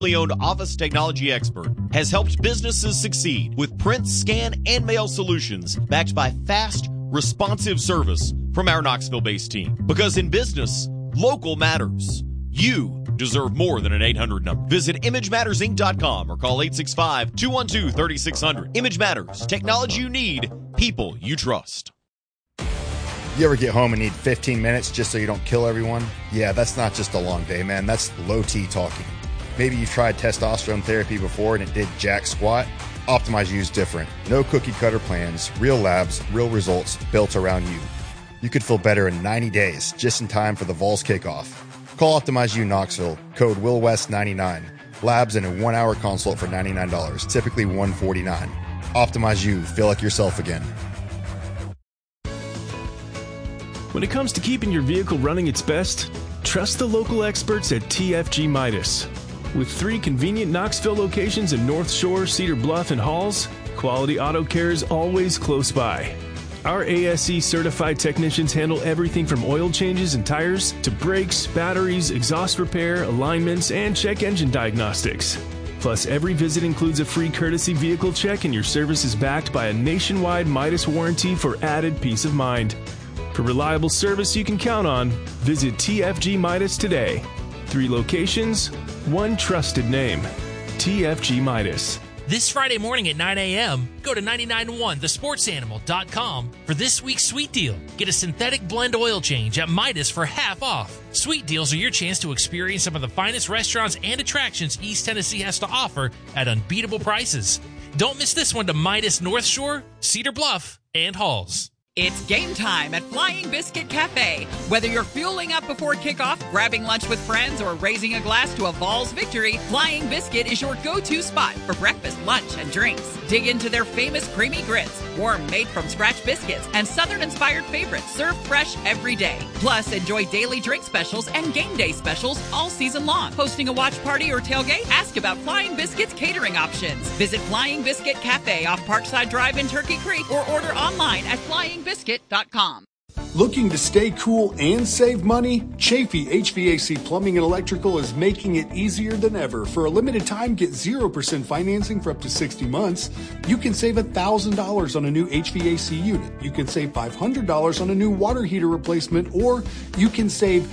owned office technology expert, has helped businesses succeed with print, scan, and mail solutions backed by fast, responsive service from our Knoxville-based team. Because in business, local matters. You deserve more than an 800 number. Visit ImageMattersInc.com or call 865-212-3600. Image Matters. Technology you need. People you trust. You ever get home and need 15 minutes just so you don't kill everyone? Yeah, that's not just a long day, man. That's low T talking. Maybe you've tried testosterone therapy before and it did jack squat. Optimize U's different. No cookie cutter plans, real labs, real results built around you. You could feel better in 90 days, just in time for the Vols kickoff. Call Optimize U Knoxville, code WillWest99. Labs and a 1-hour consult for $99, typically $149. Optimize U, feel like yourself again. When it comes to keeping your vehicle running its best, trust the local experts at TFG Midas. With 3 convenient Knoxville locations in North Shore, Cedar Bluff, and Halls, Quality Auto Care is always close by. Our ASE certified technicians handle everything from oil changes and tires to brakes, batteries, exhaust repair, alignments, and check engine diagnostics. Plus, every visit includes a free courtesy vehicle check, and your service is backed by a nationwide Midas warranty for added peace of mind. For reliable service you can count on, visit TFG Midas today. 3 locations, 1 trusted name. TFG Midas. This Friday morning at 9 a.m., go to 991thesportsanimal.com for this week's Sweet Deal. Get a synthetic blend oil change at Midas for half off. Sweet Deals are your chance to experience some of the finest restaurants and attractions East Tennessee has to offer at unbeatable prices. Don't miss this one to Midas North Shore, Cedar Bluff, and Halls. It's game time at Flying Biscuit Cafe. Whether you're fueling up before kickoff, grabbing lunch with friends, or raising a glass to a Vols victory, Flying Biscuit is your go-to spot for breakfast, lunch, and drinks. Dig into their famous creamy grits, warm made from scratch biscuits, and Southern-inspired favorites served fresh every day. Plus, enjoy daily drink specials and game day specials all season long. Hosting a watch party or tailgate? Ask about Flying Biscuit's catering options. Visit Flying Biscuit Cafe off Parkside Drive in Turkey Creek or order online at flyingbiscuit.com. Looking to stay cool and save money? Chafee HVAC Plumbing and Electrical is making it easier than ever. For a limited time, get 0% financing for up to 60 months. You can save $1,000 on a new HVAC unit. You can save $500 on a new water heater replacement, or you can save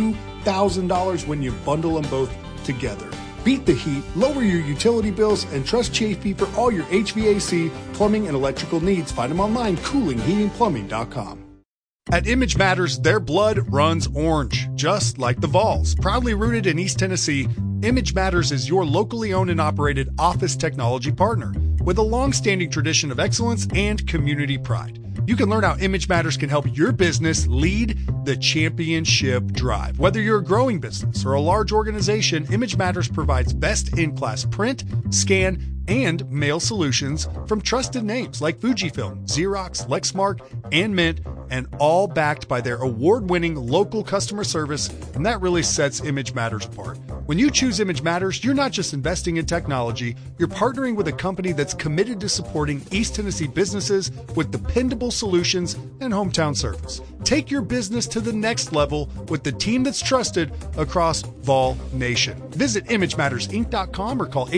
$2,000 when you bundle them both together. Beat the heat, lower your utility bills, and trust Chafee for all your HVAC, plumbing, and electrical needs. Find them online, coolingheatingplumbing.com. At Image Matters, their blood runs orange, just like the Vols. Proudly rooted in East Tennessee, Image Matters is your locally owned and operated office technology partner with a long-standing tradition of excellence and community pride. You can learn how Image Matters can help your business lead the championship drive. Whether you're a growing business or a large organization, Image Matters provides best-in-class print, scan, and mail solutions from trusted names like Fujifilm, Xerox, Lexmark, and Mint, and all backed by their award-winning local customer service, and that really sets Image Matters apart. When you choose Image Matters, you're not just investing in technology, you're partnering with a company that's committed to supporting East Tennessee businesses with dependable solutions and hometown service. Take your business to the next level with the team that's trusted across Vol Nation. Visit ImageMattersInc.com or call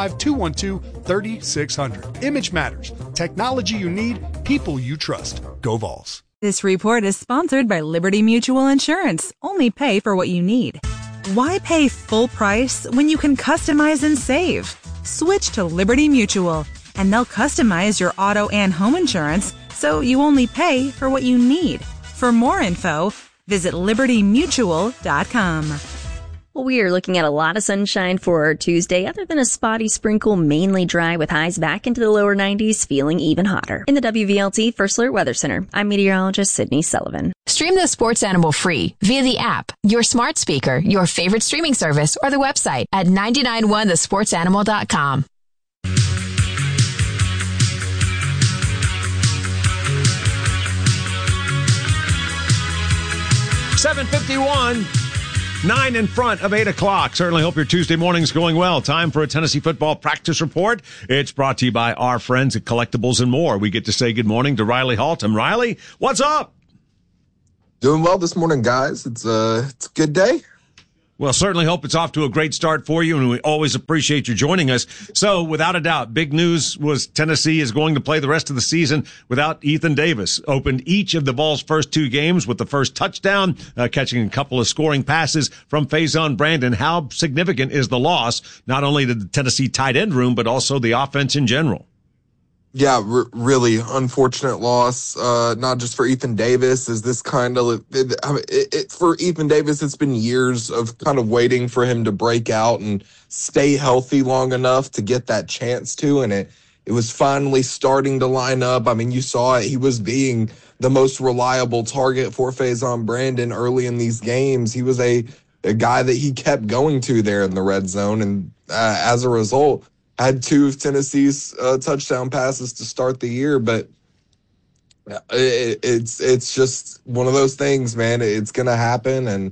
865-212-3600. Image Matters. Technology you need, people you trust. Go Vols. This report is sponsored by Liberty Mutual Insurance. Only pay for what you need. Why pay full price when you can customize and save? Switch to Liberty Mutual, and they'll customize your auto and home insurance so you only pay for what you need. For more info, visit libertymutual.com. Well, we are looking at a lot of sunshine for Tuesday, other than a spotty sprinkle, mainly dry with highs back into the lower 90s, feeling even hotter. In the WVLT First Alert Weather Center, I'm meteorologist Sydney Sullivan. Stream the Sports Animal free via the app, your smart speaker, your favorite streaming service, or the website at 991thesportsanimal.com. $7:51. 9 in front of 8 o'clock. Certainly hope your Tuesday morning's going well. Time for a Tennessee football practice report. It's brought to you by our friends at Collectibles and More. We get to say good morning to Riley Haltom. Riley, what's up? Doing well this morning, guys. It's a good day. Well, certainly hope it's off to a great start for you, and we always appreciate you joining us. So, without a doubt, big news was Tennessee is going to play the rest of the season without Ethan Davis. Opened each of the Vols' first 2 games with the first touchdown, catching a couple of scoring passes from Faison Brandon. How significant is the loss, not only to the Tennessee tight end room, but also the offense in general? Yeah, really unfortunate loss, not just for Ethan Davis. Is this kind of for Ethan Davis, it's been years of kind of waiting for him to break out and stay healthy long enough to get that chance to, and it was finally starting to line up. I mean, you saw it. He was being the most reliable target for Faison Brandon early in these games. He was a guy that he kept going to there in the red zone, and as a result, had 2 of Tennessee's touchdown passes to start the year, but it's just one of those things, man. It's gonna happen, and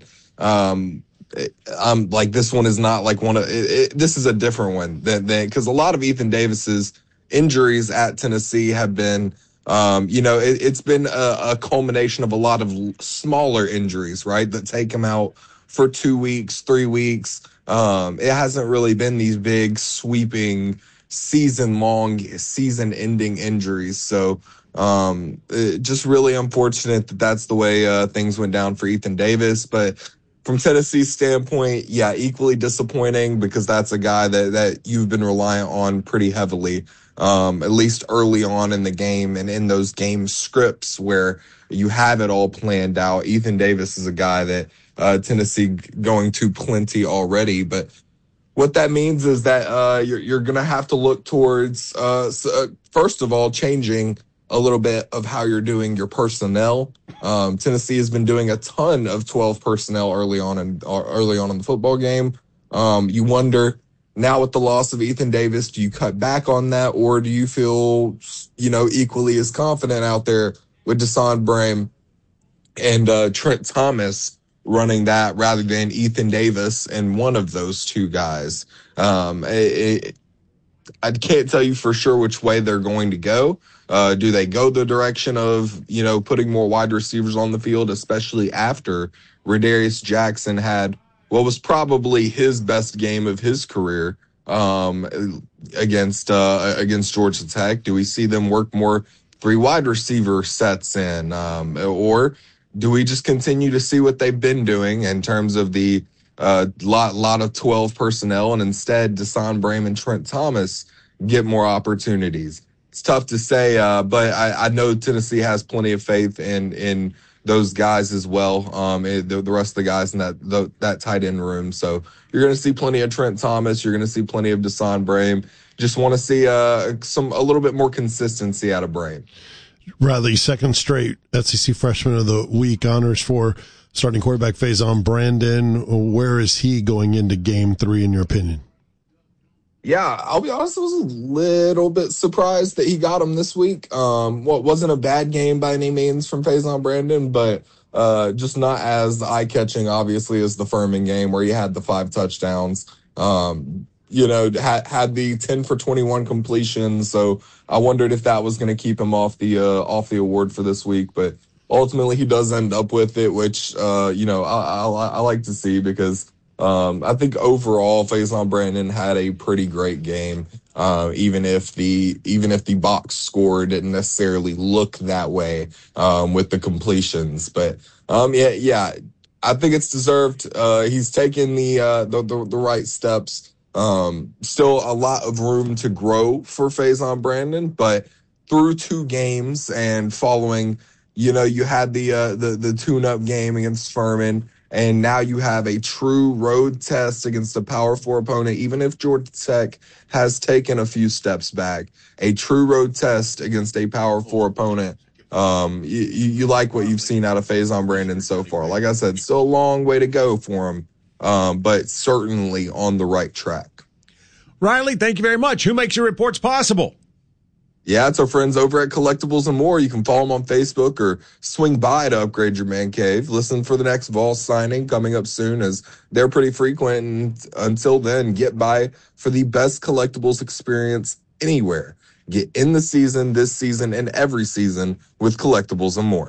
I'm like, this one is not like one of this is a different one than because a lot of Ethan Davis's injuries at Tennessee have been, it's been a culmination of a lot of smaller injuries, right, that take him out for 2 weeks, 3 weeks. It hasn't really been these big sweeping season-long, season-ending injuries. So just really unfortunate that that's the way things went down for Ethan Davis. But from Tennessee's standpoint, yeah, equally disappointing because that's a guy that you've been reliant on pretty heavily, at least early on in the game and in those game scripts where you have it all planned out. Ethan Davis is a guy that Tennessee going to plenty already, but what that means is that you're going to have to look towards, first of all, changing a little bit of how you're doing your personnel. Tennessee has been doing a ton of 12 personnel early on in the football game. You wonder now with the loss of Ethan Davis, do you cut back on that, or do you feel equally as confident out there with Dasan Brame and Trent Thomas running that rather than Ethan Davis and one of those 2 guys? I can't tell you for sure which way they're going to go. Do they go the direction of, putting more wide receivers on the field, especially after Radarius Jackson had what was probably his best game of his career against Georgia Tech? Do we see them work more 3 wide receiver sets in, or do we just continue to see what they've been doing in terms of the lot of 12 personnel, and instead Dasan Brame and Trent Thomas get more opportunities? It's tough to say, but I know Tennessee has plenty of faith in those guys as well, the rest of the guys in that tight end room. So you're going to see plenty of Trent Thomas. You're going to see plenty of Dasan Brame. Just want to see a little bit more consistency out of Brame. Riley, second straight SEC Freshman of the Week honors for starting quarterback Faison Brandon. Where is he going into Game 3, in your opinion? Yeah, I'll be honest, I was a little bit surprised that he got him this week. Wasn't a bad game by any means from Faison Brandon, but just not as eye-catching, obviously, as the Furman game where he had the 5 touchdowns. Had the 10 for 21 completions. So I wondered if that was going to keep him off the award for this week. But ultimately, he does end up with it, which I like to see because I think overall Faison Brandon had a pretty great game. Even if the box score didn't necessarily look that way with the completions, but I think it's deserved. He's taken the right steps. Still a lot of room to grow for Faison Brandon, but through 2 games and following, you had the tune-up game against Furman, and now you have a true road test against a Power 4 opponent. Even if Georgia Tech has taken a few steps back, a true road test against a Power 4 opponent. You like what you've seen out of Faison Brandon so far. Like I said, still a long way to go for him. But certainly on the right track. Riley, thank you very much. Who makes your reports possible? Yeah, it's our friends over at Collectibles and More. You can follow them on Facebook or swing by to upgrade your man cave. Listen for the next Vols signing coming up soon, as they're pretty frequent. And until then, get by for the best collectibles experience anywhere. Get in the season, this season, and every season with Collectibles and More.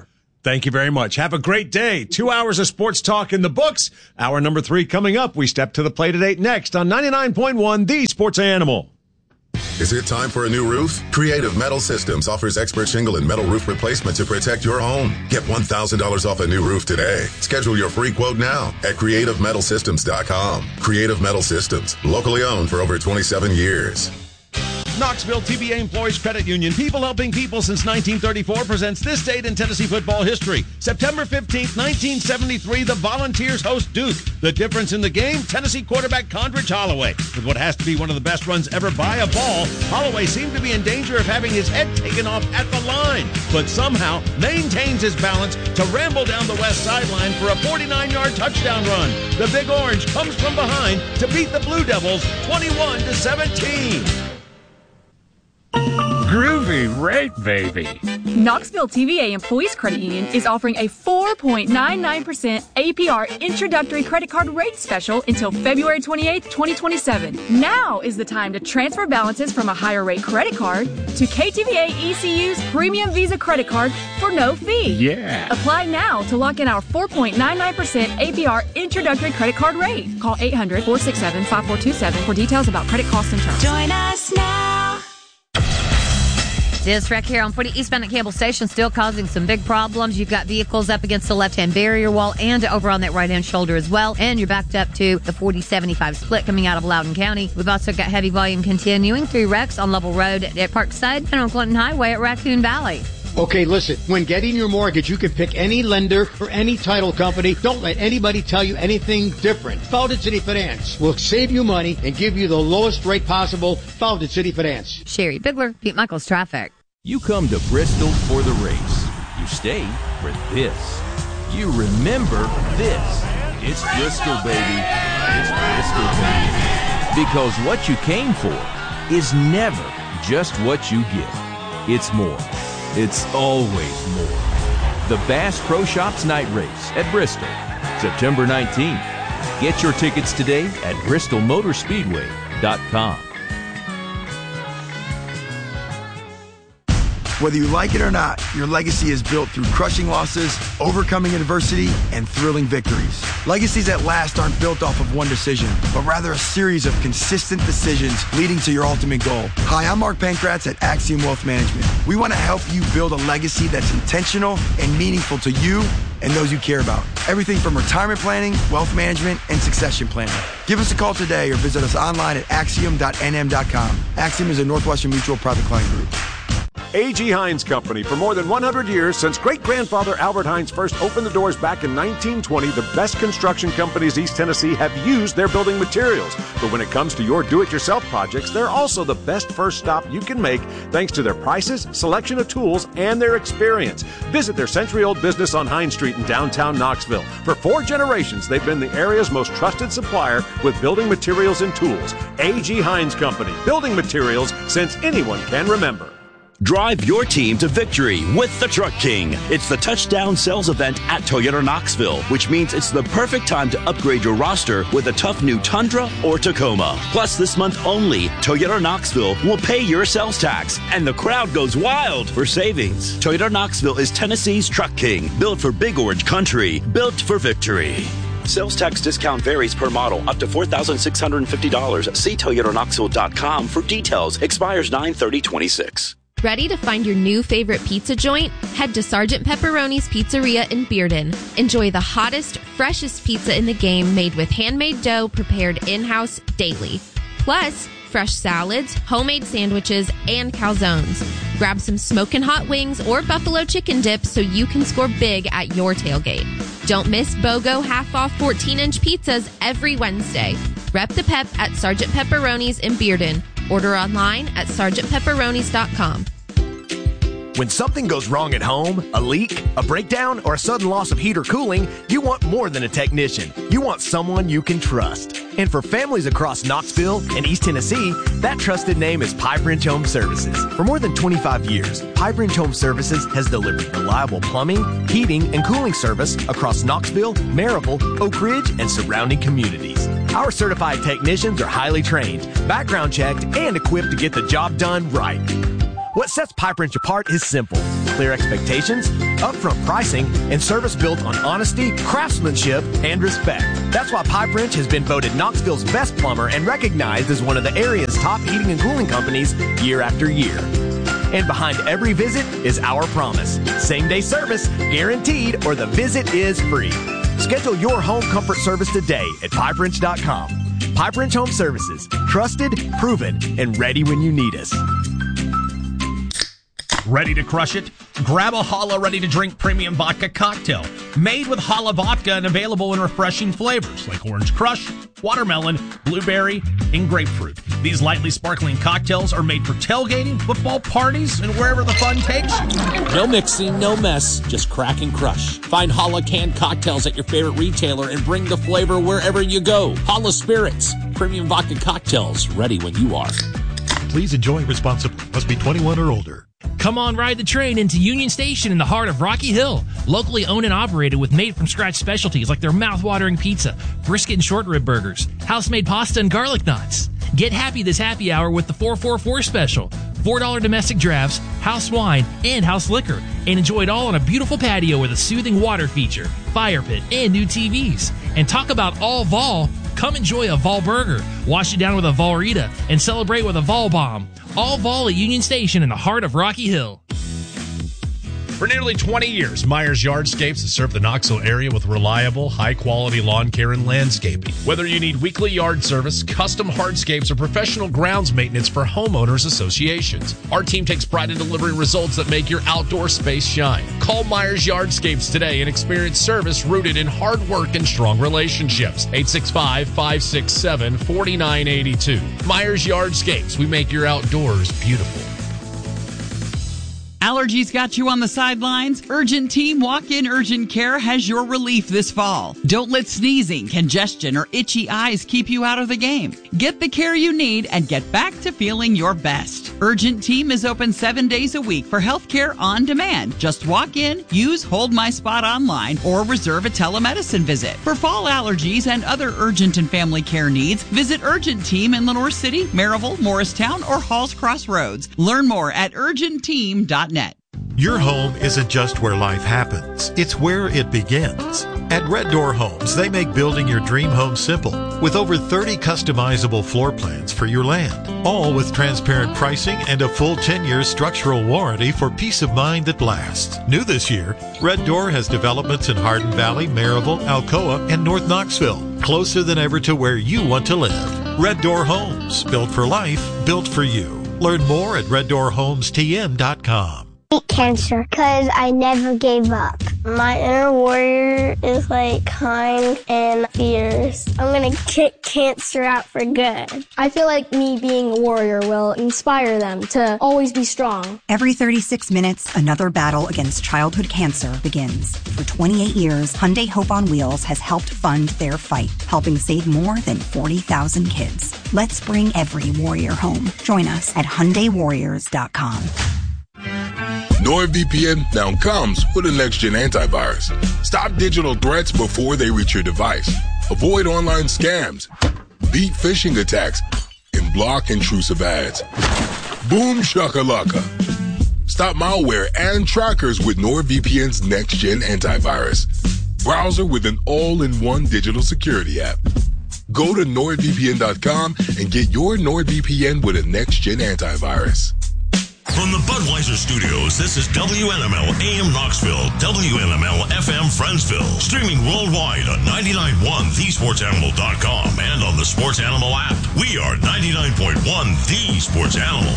Thank you very much. Have a great day. 2 hours of sports talk in the books. Hour number 3 coming up. We step to the plate at 8 next on 99.1, The Sports Animal. Is it time for a new roof? Creative Metal Systems offers expert shingle and metal roof replacement to protect your home. Get $1,000 off a new roof today. Schedule your free quote now at CreativeMetalSystems.com. Creative Metal Systems, locally owned for over 27 years. Knoxville TBA Employees Credit Union, people helping people since 1934, presents this date in Tennessee football history. September 15th, 1973, the Volunteers host Duke. The difference in the game, Tennessee quarterback Condridge Holloway. With what has to be one of the best runs ever by a ball, Holloway seemed to be in danger of having his head taken off at the line, but somehow maintains his balance to ramble down the west sideline for a 49-yard touchdown run. The Big Orange comes from behind to beat the Blue Devils 21-17. Groovy rate, baby. Knoxville TVA Employees Credit Union is offering a 4.99% APR introductory credit card rate special until February 28, 2027. Now is the time to transfer balances from a higher rate credit card to KTVA ECU's Premium Visa credit card for no fee. Yeah. Apply now to lock in our 4.99% APR introductory credit card rate. Call 800-467-5427 for details about credit costs and terms. Join us now. This wreck here on 40 eastbound at Campbell Station still causing some big problems. You've got vehicles up against the left-hand barrier wall and over on that right-hand shoulder as well. And you're backed up to the 40-75 split coming out of Loudoun County. We've also got heavy volume continuing through wrecks on Level Road at Parkside and on Clinton Highway at Raccoon Valley. Okay, listen, when getting your mortgage, you can pick any lender or any title company. Don't let anybody tell you anything different. Founded City Finance will save you money and give you the lowest rate possible. Founded City Finance. Sherry Bigler, Pete Michaels Traffic. You come to Bristol for the race. You stay for this. You remember this. It's Bristol, baby. It's Bristol, baby. Because what you came for is never just what you get. It's more. It's always more. The Bass Pro Shops Night Race at Bristol, September 19th. Get your tickets today at BristolMotorSpeedway.com. Whether you like it or not, your legacy is built through crushing losses, overcoming adversity, and thrilling victories. Legacies that last aren't built off of one decision, but rather a series of consistent decisions leading to your ultimate goal. Hi, I'm Mark Pankratz at Axiom Wealth Management. We want to help you build a legacy that's intentional and meaningful to you and those you care about. Everything from retirement planning, wealth management, and succession planning. Give us a call today or visit us online at axiom.nm.com. Axiom is a Northwestern Mutual private client group. A.G. Hines Company. For more than 100 years, since great-grandfather Albert Hines first opened the doors back in 1920, the best construction companies East Tennessee have used their building materials. But when it comes to your do-it-yourself projects, they're also the best first stop you can make thanks to their prices, selection of tools, and their experience. Visit their century-old business on Hines Street in downtown Knoxville. For 4 generations, they've been the area's most trusted supplier with building materials and tools. A.G. Hines Company. Building materials since anyone can remember. Drive your team to victory with the Truck King. It's the touchdown sales event at Toyota Knoxville, which means it's the perfect time to upgrade your roster with a tough new Tundra or Tacoma. Plus, this month only, Toyota Knoxville will pay your sales tax, and the crowd goes wild for savings. Toyota Knoxville is Tennessee's Truck King, built for Big Orange Country, built for victory. Sales tax discount varies per model, up to $4,650. See ToyotaKnoxville.com for details. Expires 9/30/26. Ready to find your new favorite pizza joint? Head to Sergeant Pepperoni's Pizzeria in Bearden. Enjoy the hottest, freshest pizza in the game made with handmade dough prepared in-house daily. Plus, fresh salads, homemade sandwiches, and calzones. Grab some smoking hot wings or buffalo chicken dip so you can score big at your tailgate. Don't miss BOGO half-off 14-inch pizzas every Wednesday. Rep the pep at Sergeant Pepperoni's in Bearden. Order online at sergeantpepperonis.com. When something goes wrong at home, a leak, a breakdown, or a sudden loss of heat or cooling, you want more than a technician. You want someone you can trust. And for families across Knoxville and East Tennessee, that trusted name is Pipe Wrench Home Services. For more than 25 years, Pipe Wrench Home Services has delivered reliable plumbing, heating, and cooling service across Knoxville, Maryville, Oak Ridge, and surrounding communities. Our certified technicians are highly trained, background checked, and equipped to get the job done right. What sets Pipe Wrench apart is simple. clear expectations, upfront pricing, and service built on honesty, craftsmanship, and respect. That's why Pipe Wrench has been voted Knoxville's best plumber and recognized as one of the area's top heating and cooling companies year after year. And behind every visit is our promise. Same-day service, guaranteed, or the visit is free. Schedule your home comfort service today at PipeWrench.com. Pipe Wrench Home Services. Trusted, proven, and ready when you need us. Ready to crush it? Grab a Holla ready-to-drink premium vodka cocktail. Made with Holla vodka and available in refreshing flavors like Orange Crush, Watermelon, Blueberry, and Grapefruit. These lightly sparkling cocktails are made for tailgating, football parties, and wherever the fun takes you. No mixing, no mess, just crack and crush. Find Holla canned cocktails at your favorite retailer and bring the flavor wherever you go. Holla Spirits, premium vodka cocktails, ready when you are. Please enjoy responsibly. Must be 21 or older. Come on, ride the train into Union Station in the heart of Rocky Hill. Locally owned and operated with made-from-scratch specialties like their mouth-watering pizza, brisket and short rib burgers, house-made pasta and garlic knots. Get happy this happy hour with the 444 special. $4 domestic drafts, house wine, and house liquor. And enjoy it all on a beautiful patio with a soothing water feature, fire pit, and new TVs. And talk about all Vol. Come enjoy a Vol burger, wash it down with a Volrita, and celebrate with a Vol bomb. All Vol at Union Station in the heart of Rocky Hill. For nearly 20 years, Myers Yardscapes has served the Knoxville area with reliable, high-quality lawn care and landscaping. Whether you need weekly yard service, custom hardscapes, or professional grounds maintenance for homeowners associations, our team takes pride in delivering results that make your outdoor space shine. Call Myers Yardscapes today and experience service rooted in hard work and strong relationships. 865-567-4982. Myers Yardscapes, we make your outdoors beautiful. Allergies got you on the sidelines? Urgent Team Walk-In Urgent Care has your relief this fall. Don't let sneezing, congestion, or itchy eyes keep you out of the game. Get the care you need and get back to feeling your best. Urgent Team is open 7 days a week for healthcare on demand. Just walk in, use Hold My Spot online, or reserve a telemedicine visit. For fall allergies and other urgent and family care needs, visit Urgent Team in Lenore City, Maryville, Morristown, or Halls Crossroads. Learn more at urgentteam.net. Your home isn't just where life happens, it's where it begins. At Red Door Homes, they make building your dream home simple with over 30 customizable floor plans for your land, all with transparent pricing and a full 10-year structural warranty for peace of mind that lasts. New this year, Red Door has developments in Hardin Valley, Maryville, Alcoa, and North Knoxville, closer than ever to where you want to live. Red Door Homes, built for life, built for you. Learn more at reddoorhomestm.com. Cancer, because I never gave up. My inner warrior is kind and fierce. I'm gonna kick cancer out for good. I feel like me being a warrior will inspire them to always be strong. Every 36 minutes, another battle against childhood cancer begins. For 28 years, Hyundai Hope on Wheels has helped fund their fight, helping save more than 40,000 kids. Let's bring every warrior home. Join us at HyundaiWarriors.com. NordVPN now comes with a next-gen antivirus. Stop digital threats before they reach your device. Avoid online scams, beat phishing attacks, and block intrusive ads. Boom shakalaka. Stop malware and trackers with NordVPN's next-gen antivirus. Browser with an all-in-one digital security app. Go to NordVPN.com and get your NordVPN with a next-gen antivirus. From the Budweiser Studios, this is WNML AM Knoxville, WNML FM Friendsville. Streaming worldwide on 99.1 thesportsanimal.com and on the Sports Animal app. We are 99.1 The Sports Animal.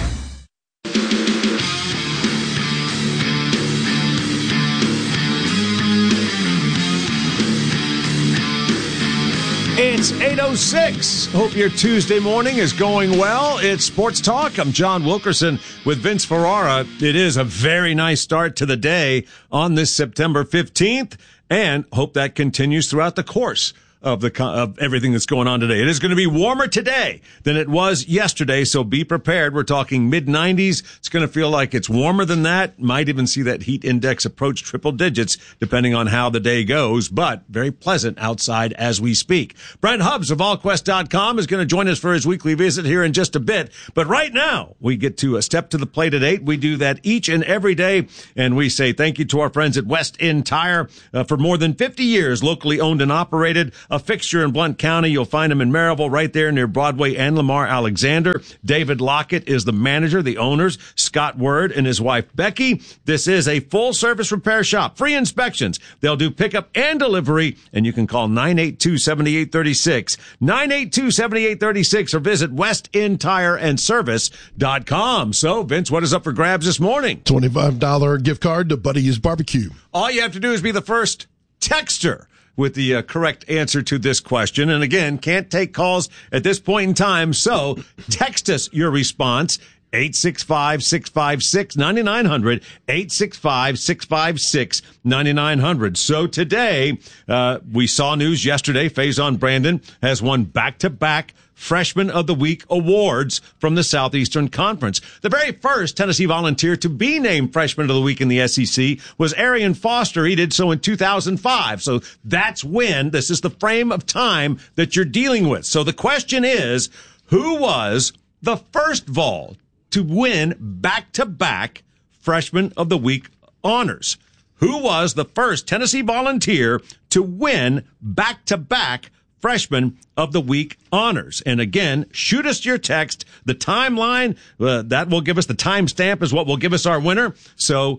It's 8:06. Hope your Tuesday morning is going well. It's Sports Talk. I'm John Wilkerson with Vince Ferrara. It is a very nice start to the day on this September 15th, and hope that continues throughout the course of everything that's going on today. It is going to be warmer today than it was yesterday, so be prepared. We're talking mid-90s. It's going to feel like it's warmer than that. Might even see that heat index approach triple digits, depending on how the day goes, but very pleasant outside as we speak. Brent Hubbs of AllQuest.com is going to join us for his weekly visit here in just a bit, but right now we get to step to the plate at 8. We do that each and every day, and we say thank you to our friends at West End Tire. For more than 50 years, locally owned and operated, a fixture in Blount County. You'll find them in Maryville, right there near Broadway and Lamar Alexander. David Lockett is the manager, the owners, Scott Word and his wife Becky. This is a full-service repair shop, free inspections. They'll do pickup and delivery, and you can call 982-7836, 982-7836, or visit westendtireandservice.com. So, Vince, what is up for grabs this morning? $25 gift card to Buddy's Barbecue. All you have to do is be the first texter with the correct answer to this question. And again, can't take calls at this point in time, so text us your response. 865-656-9900, 865-656-9900. So today, we saw news yesterday. Faison Brandon has won back-to-back Freshman of the Week awards from the Southeastern Conference. The very first Tennessee Volunteer to be named Freshman of the Week in the SEC was Arian Foster. He did so in 2005. So that's when, this is the frame of time that you're dealing with. So the question is, who was the first Vol to win back-to-back Freshman of the Week honors? Who was the first Tennessee Volunteer to win back-to-back Freshman of the Week honors? And again, shoot us your text. The timeline, that will give us the timestamp is what will give us our winner. So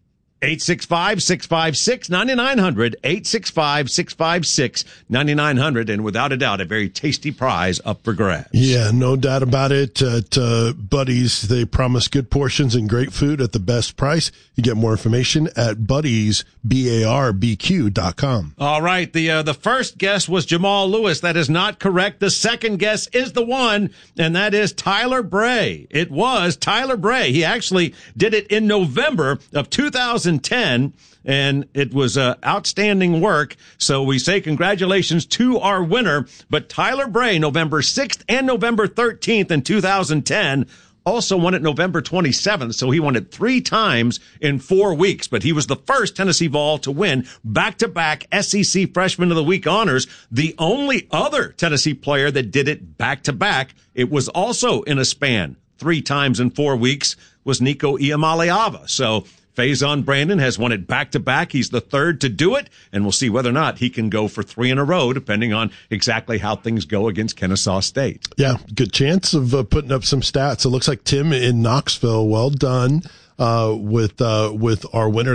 865-656-9900, 865-656-9900, and without a doubt, a very tasty prize up for grabs. Yeah, no doubt about it. At Buddy's, they promise good portions and great food at the best price. You get more information at Buddy's, BARBQ.com. All right, the first guess was Jamal Lewis. That is not correct. The second guess is the one, and that is Tyler Bray. It was Tyler Bray. He actually did it in November of 2010, and it was outstanding work. So we say congratulations to our winner. But Tyler Bray, November 6th and November 13th in 2010, also won it November 27th. So he won it 3 times in 4 weeks. But he was the first Tennessee Vol to win back-to-back SEC Freshman of the Week honors. The only other Tennessee player that did it back-to-back, it was also in a span 3 times in 4 weeks, was Nico Iamaleava. So Faison Brandon has won it back-to-back. He's the third to do it, and we'll see whether or not he can go for 3 in a row, depending on exactly how things go against Kennesaw State. Yeah, good chance of putting up some stats. It looks like Tim in Knoxville, well done with our winner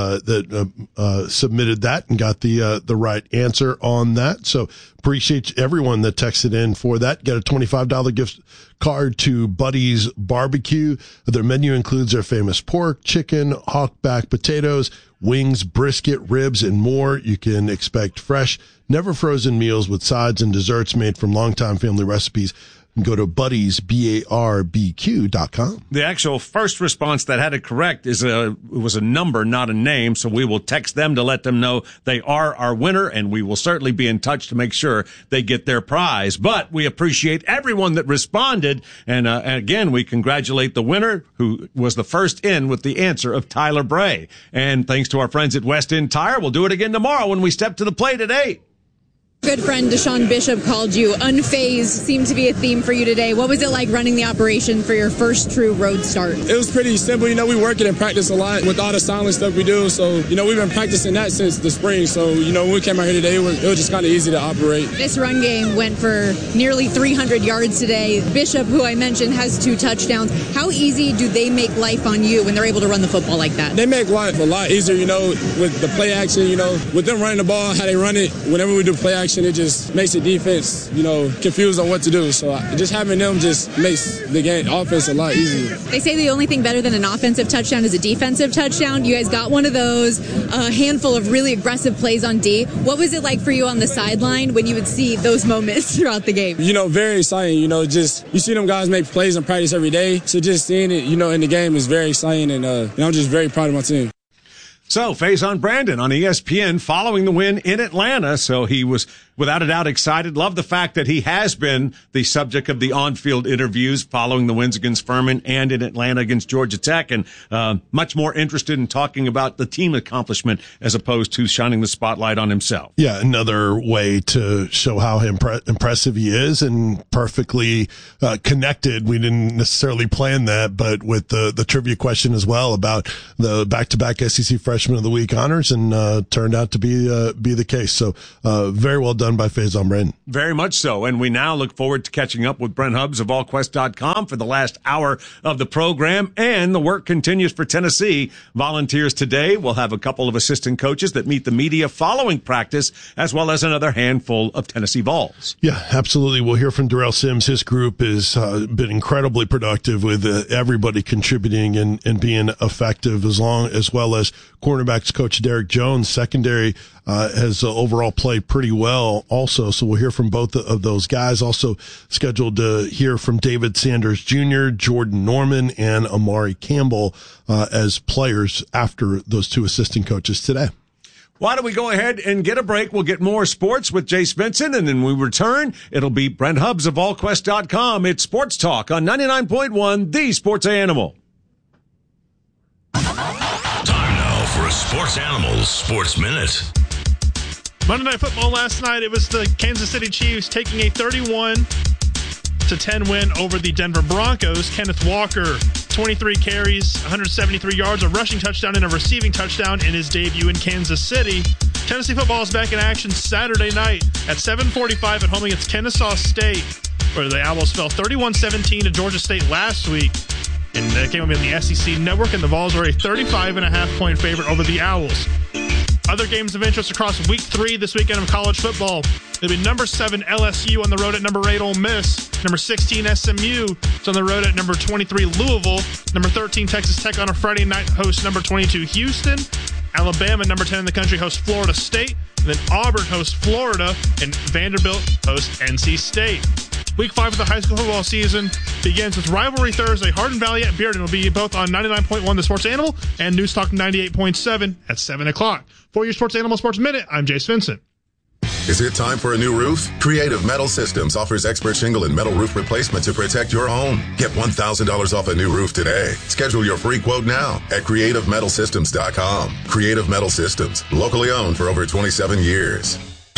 that submitted that and got the right answer on that. So appreciate everyone that texted in for that. Get a $25 gift card to Buddy's Barbecue. Their menu includes their famous pork, chicken, hawkback potatoes, wings, brisket, ribs, and more. You can expect fresh, never frozen meals with sides and desserts made from longtime family recipes. Go to Buddy's, BARBQ.com. The actual first response that had it correct was a number, not a name. So we will text them to let them know they are our winner, and we will certainly be in touch to make sure they get their prize. But we appreciate everyone that responded. And again, we congratulate the winner, who was the first in with the answer of Tyler Bray. And thanks to our friends at West End Tire. We'll do it again tomorrow when we step to the plate at 8. Good friend Deshaun Bishop called you unfazed, seemed to be a theme for you today. What was it like running the operation for your first true road start? It was pretty simple. We work it and practice a lot with all the silent stuff we do. So, we've been practicing that since the spring. So, when we came out here today, it was just kind of easy to operate. This run game went for nearly 300 yards today. Bishop, who I mentioned, has 2 touchdowns. How easy do they make life on you when they're able to run the football like that? They make life a lot easier, with the play action, with them running the ball, how they run it. Whenever we do play action, it just makes the defense, confused on what to do. So just having them just makes the game offense a lot easier. They say the only thing better than an offensive touchdown is a defensive touchdown. You guys got one of those, a handful of really aggressive plays on D. What was it like for you on the sideline when you would see those moments throughout the game? Very exciting. Just you see them guys make plays in practice every day. So just seeing it, in the game is very exciting, and I'm just very proud of my team. So, Faison Brandon on ESPN following the win in Atlanta. So he was, without a doubt, excited. Love the fact that he has been the subject of the on-field interviews following the wins against Furman and in Atlanta against Georgia Tech, and much more interested in talking about the team accomplishment as opposed to shining the spotlight on himself. Yeah, another way to show how impressive he is, and perfectly connected. We didn't necessarily plan that, but with the trivia question as well about the back-to-back SEC Freshman of the Week honors, and turned out to be the case. So very well done by Faison Brandon. Very much so. And we now look forward to catching up with Brent Hubbs of AllQuest.com for the last hour of the program. And the work continues for Tennessee. Volunteers today. We'll have a couple of assistant coaches that meet the media following practice, as well as another handful of Tennessee Vols. Yeah, absolutely. We'll hear from Darrell Sims. His group has been incredibly productive with everybody contributing and being effective, as well as cornerbacks coach Derek Jones. Secondary has overall played pretty well also. So we'll hear from both of those guys. Also scheduled to hear from David Sanders Jr., Jordan Norman, and Amari Campbell as players after those two assistant coaches today. Why don't we go ahead and get a break? We'll get more sports with Jace Vincent, and then when we return, it'll be Brent Hubbs of AllQuest.com. It's Sports Talk on 99.1, the Sports Animal. Time now for a Sports Animals Sports Minute. Monday Night Football last night, it was the Kansas City Chiefs taking a 31-10 win over the Denver Broncos. Kenneth Walker, 23 carries, 173 yards, a rushing touchdown, and a receiving touchdown in his debut in Kansas City. Tennessee football is back in action Saturday night at 7:45 at home against Kennesaw State, where the Owls fell 31-17 to Georgia State last week. And that came up in the SEC Network, and the Vols are a 35.5-point favorite over the Owls. Other games of interest across Week 3 this weekend of college football. It'll be number 7 LSU on the road at number 8 Ole Miss. Number 16 SMU is on the road at number 23 Louisville. Number 13 Texas Tech on a Friday night hosts number 22 Houston. Alabama, number 10 in the country, hosts Florida State. And then Auburn hosts Florida, and Vanderbilt hosts NC State. Week 5 of the high school football season begins with Rivalry Thursday. Hardin Valley at Bearden will be both on 99.1 The Sports Animal and News Talk 98.7 at 7 o'clock. For your Sports Animal Sports Minute, I'm Jace Vincent. Is it time for a new roof? Creative Metal Systems offers expert shingle and metal roof replacement to protect your home. Get $1,000 off a new roof today. Schedule your free quote now at CreativeMetalSystems.com. Creative Metal Systems, locally owned for over 27 years.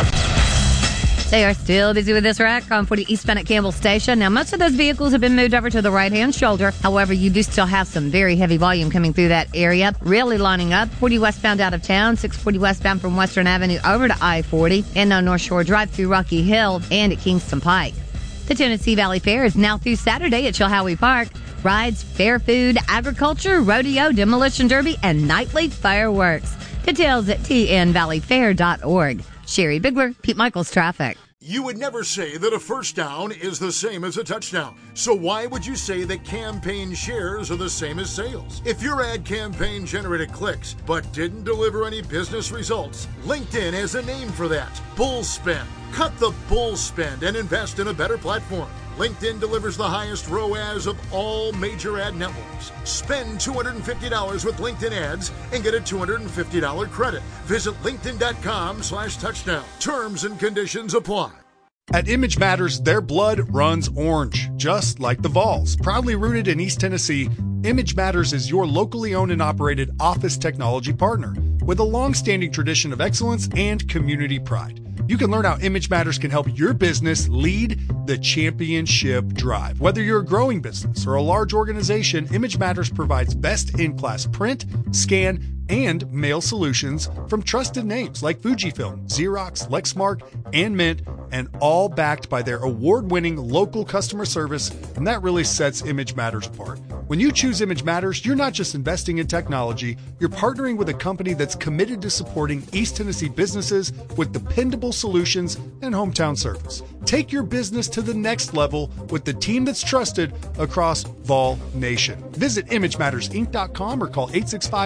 They are still busy with this wreck on 40 eastbound at Campbell Station. Now, most of those vehicles have been moved over to the right-hand shoulder. However, you do still have some very heavy volume coming through that area. Really lining up. 40 westbound out of town, 640 westbound from Western Avenue over to I-40, and on North Shore Drive through Rocky Hill and at Kingston Pike. The Tennessee Valley Fair is now through Saturday at Chilhowie Park. Rides, fair food, agriculture, rodeo, demolition derby, and nightly fireworks. Details at tnvalleyfair.org. Sherry Bigler, Pete Michaels Traffic. You would never say that a first down is the same as a touchdown. So why would you say that campaign shares are the same as sales? If your ad campaign generated clicks but didn't deliver any business results, LinkedIn has a name for that. Bull spend. Cut the bull spend and invest in a better platform. LinkedIn delivers the highest ROAS of all major ad networks. Spend $250 with LinkedIn ads and get a $250 credit. Visit linkedin.com/touchdown. Terms and conditions apply. At Image Matters, their blood runs orange, just like the Vols. Proudly rooted in East Tennessee, Image Matters is your locally owned and operated office technology partner with a long-standing tradition of excellence and community pride. You can learn how Image Matters can help your business lead the championship drive. Whether you're a growing business or a large organization, Image Matters provides best-in-class print, scan, and mail solutions from trusted names like Fujifilm, Xerox, Lexmark, and Mint, and all backed by their award-winning local customer service, and that really sets Image Matters apart. When you choose Image Matters, you're not just investing in technology, you're partnering with a company that's committed to supporting East Tennessee businesses with dependable solutions and hometown service. Take your business to the next level with the team that's trusted across Vol Nation. Visit ImageMattersInc.com or call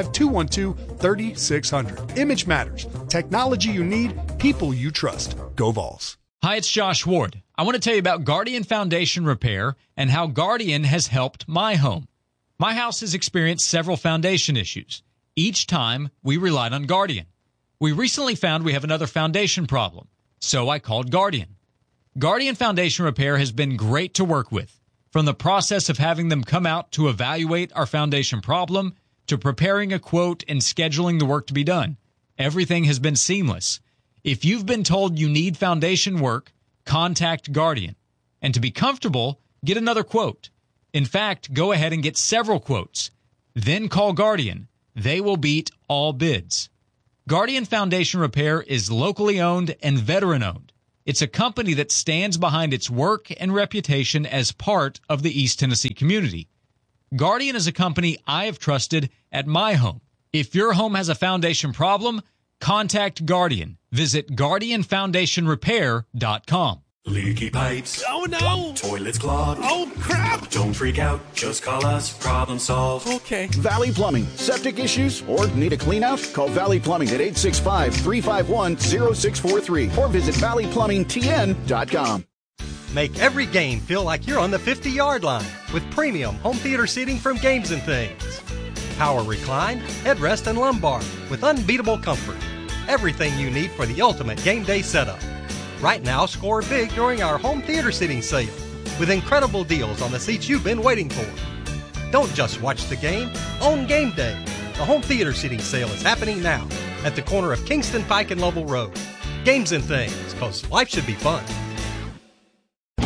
865-212-3600. Image Matters. Technology you need, people you trust. Go Vols. Hi, it's Josh Ward. I want to tell you about Guardian Foundation Repair and how Guardian has helped my home. My house has experienced several foundation issues. Each time, we relied on Guardian. We recently found we have another foundation problem, so I called Guardian. Guardian Foundation Repair has been great to work with. From the process of having them come out to evaluate our foundation problem to preparing a quote and scheduling the work to be done, everything has been seamless. If you've been told you need foundation work, contact Guardian. And to be comfortable, get another quote. In fact, go ahead and get several quotes. Then call Guardian. They will beat all bids. Guardian Foundation Repair is locally owned and veteran-owned. It's a company that stands behind its work and reputation as part of the East Tennessee community. Guardian is a company I have trusted at my home. If your home has a foundation problem, contact Guardian. Visit GuardianFoundationRepair.com. Leaky pipes. Oh no! Toilets clogged. Oh crap! Don't freak out. Just call us. Problem solved. Okay. Valley Plumbing. Septic issues or need a clean out? Call Valley Plumbing at 865-351-0643 or visit valleyplumbingtn.com. Make every game feel like you're on the 50-yard line with premium home theater seating from Games and Things. Power recline, headrest, and lumbar with unbeatable comfort. Everything you need for the ultimate game day setup. Right now, score big during our home theater seating sale with incredible deals on the seats you've been waiting for. Don't just watch the game, own game day. The home theater seating sale is happening now at the corner of Kingston Pike and Lovell Road. Games and Things, because life should be fun. The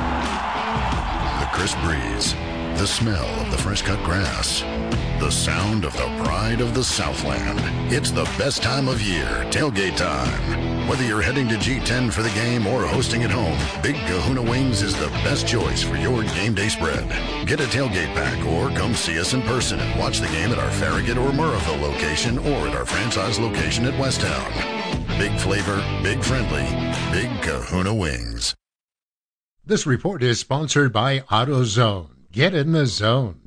crisp breeze, the smell of the fresh cut grass, the sound of the pride of the Southland. It's the best time of year, tailgate time. Whether you're heading to G10 for the game or hosting at home, Big Kahuna Wings is the best choice for your game day spread. Get a tailgate pack or come see us in person and watch the game at our Farragut or Murrahville location or at our franchise location at Westtown. Big flavor, big friendly, Big Kahuna Wings. This report is sponsored by AutoZone. Get in the zone.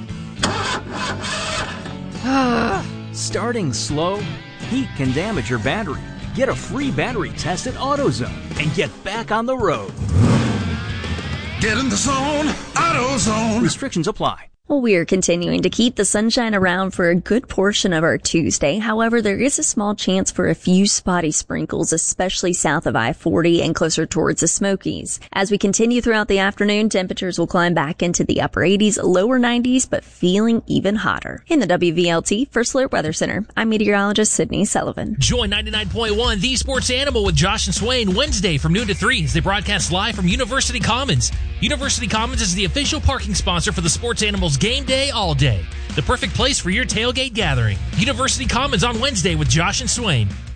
Starting slow? Heat can damage your battery. Get a free battery test at AutoZone and get back on the road. Get in the zone, AutoZone. Restrictions apply. Well, we are continuing to keep the sunshine around for a good portion of our Tuesday. However, there is a small chance for a few spotty sprinkles, especially south of I-40 and closer towards the Smokies. As we continue throughout the afternoon, temperatures will climb back into the upper 80s, lower 90s, but feeling even hotter. In the WVLT First Alert Weather Center, I'm meteorologist Sydney Sullivan. Join 99.1 The Sports Animal with Josh and Swain Wednesday from noon to 3 as they broadcast live from University Commons. University Commons is the official parking sponsor for the Sports Animals game day all day. The perfect place for your tailgate gathering. University Commons on Wednesday with Josh and Swain.